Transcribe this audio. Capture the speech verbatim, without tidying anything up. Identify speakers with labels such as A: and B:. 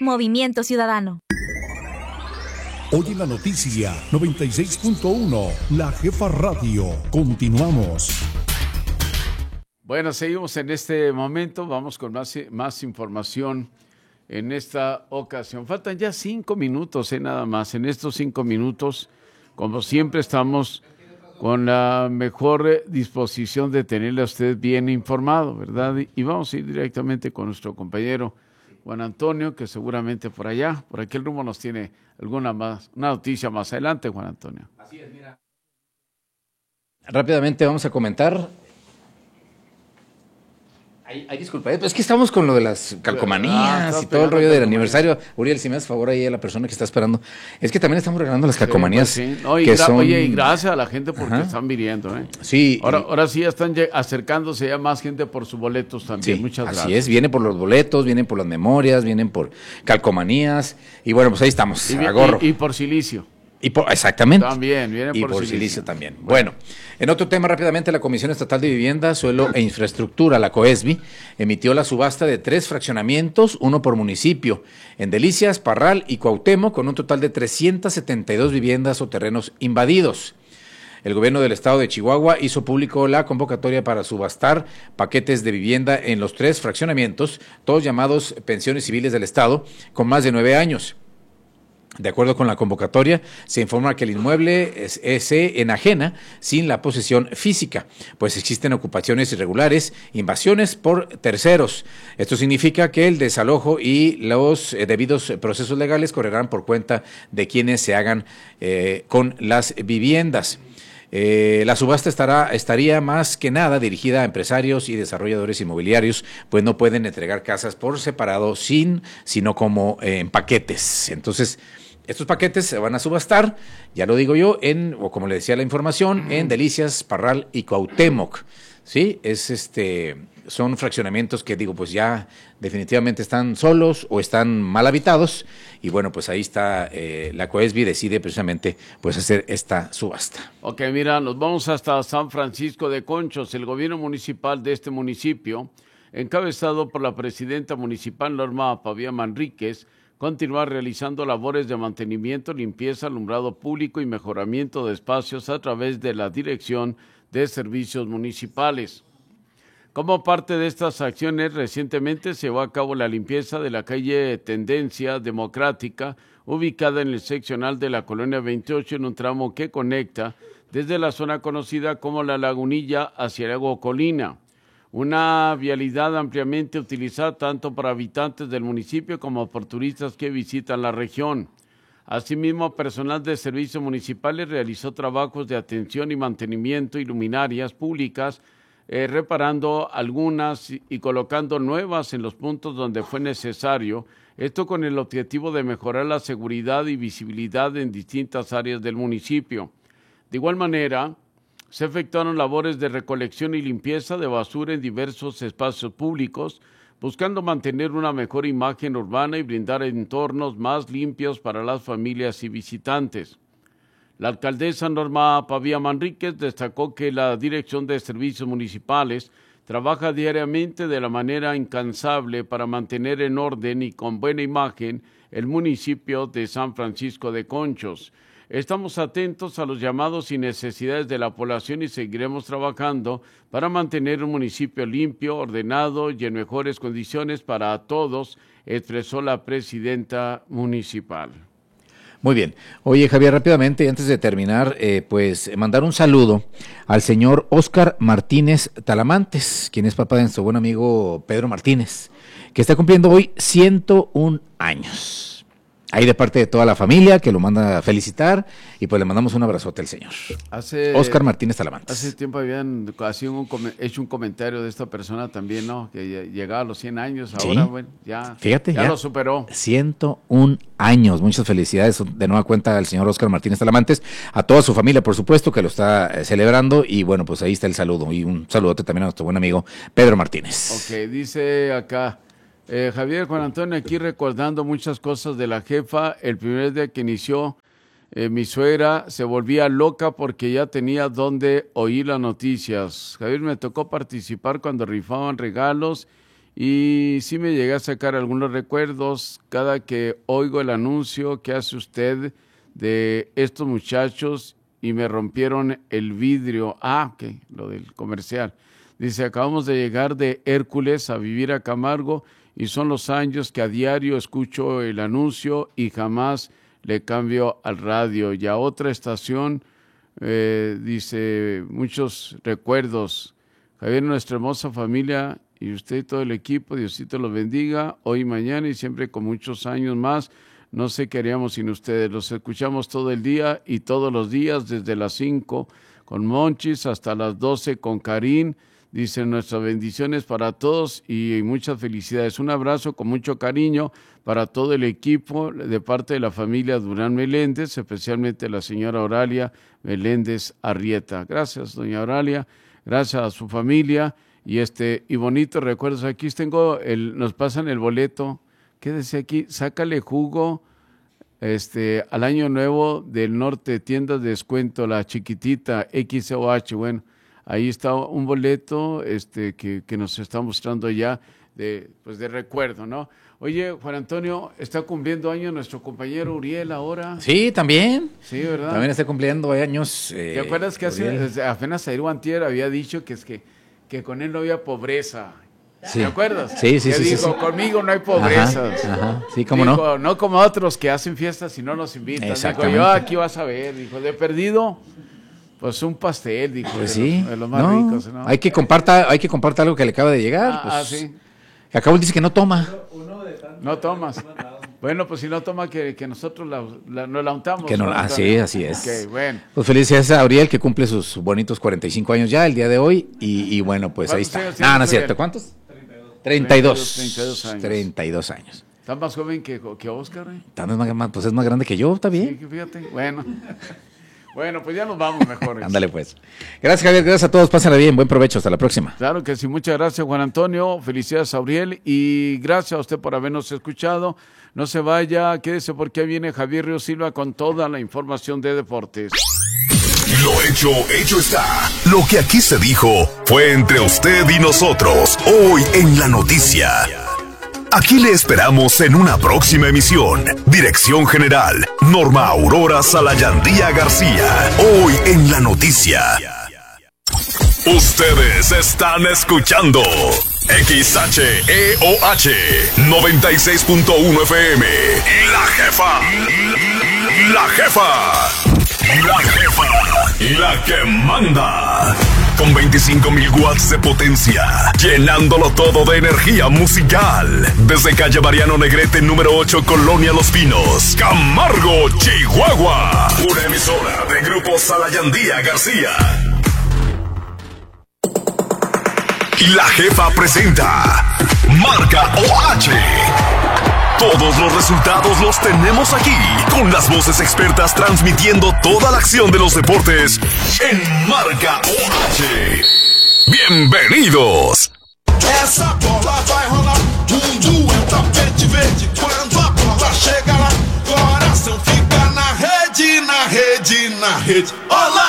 A: Movimiento Ciudadano.
B: Hoy en la noticia noventa y seis punto uno, La Jefa Radio. Continuamos.
C: Bueno, seguimos en este momento. Vamos con más, más información en esta ocasión. Faltan ya cinco minutos, eh, nada más. En estos cinco minutos, como siempre, estamos con la mejor disposición de tenerle a usted bien informado, ¿verdad? Y vamos a ir directamente con nuestro compañero Juan Antonio, que seguramente por allá, por aquel rumbo nos tiene alguna más, una noticia más adelante, Juan Antonio.
D: Así es, mira. Rápidamente vamos a comentar. Ay, ay, disculpa, es que estamos con lo de las calcomanías ah, y todo el rollo del aniversario. Uriel, si me haces favor ahí a la persona que está esperando. Es que también estamos regalando las calcomanías. Sí, pues sí.
C: No, y
D: que
C: gra-
D: son...
C: Oye, y gracias a la gente porque
D: Ajá.
C: están viniendo. ¿eh?
D: Sí.
C: Ahora,
D: y...
C: ahora sí ya están acercándose ya más gente por sus boletos también.
D: Sí,
C: muchas gracias.
D: Así es, viene por los boletos, vienen por las memorias, vienen por calcomanías. Y bueno, pues ahí estamos,
C: y,
D: a gorro.
C: Y, y por silicio.
D: Y por, exactamente.
C: También, viene
D: y
C: por,
D: por
C: silicio.
D: silicio también. Bueno. bueno, en otro tema rápidamente, la Comisión Estatal de Vivienda, Suelo e Infraestructura, la COESBI, emitió la subasta de tres fraccionamientos, uno por municipio, en Delicias, Parral y Cuauhtémoc, con un total de trescientas setenta y dos viviendas o terrenos invadidos. El gobierno del estado de Chihuahua hizo público la convocatoria para subastar paquetes de vivienda en los tres fraccionamientos, todos llamados pensiones civiles del estado, con más de nueve años. De acuerdo con la convocatoria, se informa que el inmueble es, es, se enajena sin la posesión física, pues existen ocupaciones irregulares, invasiones por terceros. Esto significa que el desalojo y los eh, debidos procesos legales correrán por cuenta de quienes se hagan eh, con las viviendas. Eh, la subasta estará, estaría más que nada dirigida a empresarios y desarrolladores inmobiliarios, pues no pueden entregar casas por separado, sin, sino como eh, en paquetes. Entonces, estos paquetes se van a subastar, ya lo digo yo, en, o como le decía la información, en Delicias, Parral y Cuauhtémoc. Sí, es este, son fraccionamientos que digo, pues ya definitivamente están solos o están mal habitados, y bueno, pues ahí está, eh, la COESBI decide precisamente pues hacer esta subasta.
C: Ok, mira, nos vamos hasta San Francisco de Conchos. El gobierno municipal de este municipio, encabezado por la presidenta municipal Norma Pavía Manríquez, continúa realizando labores de mantenimiento, limpieza, alumbrado público y mejoramiento de espacios a través de la Dirección de Servicios Municipales. Como parte de estas acciones, recientemente se llevó a cabo la limpieza de la calle Tendencia Democrática, ubicada en el seccional de la Colonia veintiocho, en un tramo que conecta desde la zona conocida como La Lagunilla hacia Lago Colina. Una vialidad ampliamente utilizada tanto por habitantes del municipio como por turistas que visitan la región. Asimismo, personal de servicios municipales realizó trabajos de atención y mantenimiento y luminarias públicas, eh, reparando algunas y colocando nuevas en los puntos donde fue necesario, esto con el objetivo de mejorar la seguridad y visibilidad en distintas áreas del municipio. De igual manera, se efectuaron labores de recolección y limpieza de basura en diversos espacios públicos, buscando mantener una mejor imagen urbana y brindar entornos más limpios para las familias y visitantes. La alcaldesa Norma Pavía Manríquez destacó que la Dirección de Servicios Municipales trabaja diariamente de la manera incansable para mantener en orden y con buena imagen el municipio de San Francisco de Conchos. Estamos atentos a los llamados y necesidades de la población y seguiremos trabajando para mantener un municipio limpio, ordenado y en mejores condiciones para todos, expresó la presidenta municipal.
D: Muy bien. Oye, Javier, rápidamente, antes de terminar, eh, pues mandar un saludo al señor Óscar Martínez Talamantes, quien es papá de nuestro buen amigo Pedro Martínez, que está cumpliendo hoy ciento un años. Ahí de parte de toda la familia que lo manda a felicitar, y pues le mandamos un abrazote al señor.
C: Hace,
D: Óscar Martínez Talamantes.
C: Hace tiempo habían un, hecho un comentario de esta persona también, ¿no? Que llegaba a los cien años, ahora, sí. Bueno, ya,
D: Fíjate,
C: ya,
D: ya
C: lo superó.
D: ciento un años, muchas felicidades de nueva cuenta al señor Óscar Martínez Talamantes, a toda su familia, por supuesto, que lo está eh, celebrando, y bueno, pues ahí está el saludo, y un saludote también a nuestro buen amigo Pedro Martínez.
C: Ok, dice acá, Eh, Javier, Juan Antonio, aquí recordando muchas cosas de la jefa. El primer día que inició, eh, mi suegra se volvía loca porque ya tenía donde oír las noticias. Javier, me tocó participar cuando rifaban regalos y sí me llegué a sacar algunos recuerdos cada que oigo el anuncio que hace usted de estos muchachos y me rompieron el vidrio. Ah, ok, lo del comercial. Dice, acabamos de llegar de Hércules a vivir a Camargo y son los años que a diario escucho el anuncio y jamás le cambio al radio. Y a otra estación, eh, dice, muchos recuerdos. Javier, nuestra hermosa familia y usted y todo el equipo, Diosito los bendiga, hoy y mañana y siempre con muchos años más. No sé qué haríamos sin ustedes. Los escuchamos todo el día y todos los días, desde las cinco con Monchis hasta las doce con Karim. Dicen nuestras bendiciones para todos y muchas felicidades. Un abrazo con mucho cariño para todo el equipo de parte de la familia Durán Meléndez, especialmente la señora Oralia Meléndez Arrieta. Gracias, doña Oralia. Gracias a su familia y este y bonitos recuerdos. Aquí tengo, el, nos pasan el boleto. ¿Qué decía aquí? Sácale jugo este, al año nuevo del norte, tiendas de descuento, la chiquitita X O H. Bueno, ahí está un boleto este, que, que nos está mostrando ya de, pues de recuerdo, ¿no? Oye, Juan Antonio, está cumpliendo años nuestro compañero Uriel ahora.
D: Sí, también.
C: Sí, ¿verdad?
D: También está cumpliendo años. Eh,
C: ¿Te acuerdas que hace, apenas ayer o antier había dicho que, es que, que con él no había pobreza?
D: Sí.
C: ¿Te acuerdas?
D: Sí, sí,
C: que
D: sí.
C: dijo,
D: sí, sí.
C: conmigo no hay pobreza.
D: Ajá, ajá. Sí, cómo
C: dijo,
D: no.
C: No como otros que hacen fiestas y no nos invitan. Dijo, yo aquí vas a ver. Dijo, de perdido, pues un pastel, dijo.
D: Pues
C: de,
D: sí.
C: los, de los más
D: no,
C: ricos, ¿no?
D: Hay que comparta, hay que compartir algo que le acaba de llegar.
C: Ah,
D: pues,
C: ah, sí.
D: Acabo dice que no toma.
C: No tomas. Bueno, pues si no toma, que, que nosotros la, la, nos la untamos.
D: Que no,
C: ¿no?
D: así, así es.
C: Okay, bueno.
D: Pues felicidades a Uriel, que cumple sus bonitos cuarenta y cinco años ya el día de hoy. Y, y bueno, pues ahí está. No, no es cierto. ¿Cuántos? treinta y dos.
C: treinta y dos años.
D: treinta y dos años.
C: ¿Estás más joven que, que Oscar? ¿Eh?
D: ¿Estás más, más, pues es más grande que yo, está bien.
C: Sí, fíjate. Bueno. Bueno, pues ya nos vamos mejor.
D: Ándale pues. Gracias, Javier, gracias a todos, pásenla bien, buen provecho, hasta la próxima.
C: Claro que sí, muchas gracias, Juan Antonio, felicidades a Uriel y gracias a usted por habernos escuchado. No se vaya, quédese porque ahí viene Javier Río Silva con toda la información de deportes.
B: Lo hecho, hecho está. Lo que aquí se dijo fue entre usted y nosotros, hoy en La Noticia. Aquí le esperamos en una próxima emisión. Dirección General, Norma Aurora Salayandía García. Hoy en La Noticia. Ustedes están escuchando X H E O H noventa y seis punto uno F M. La Jefa. La Jefa. La Jefa. La que manda. Con veinticinco mil watts de potencia, llenándolo todo de energía musical. Desde calle Mariano Negrete, número ocho, Colonia Los Pinos, Camargo, Chihuahua. Una emisora de Grupo Salayandía García. Y La Jefa presenta Marca O H. Todos los resultados los tenemos aquí, con las voces expertas transmitiendo toda la acción de los deportes en Marca O H. ¡Bienvenidos!
A: Essa bola vai rolar, mundo é um tapete verde. Quando a bola chega lá, coração fica na rede, na rede, na rede. Olá!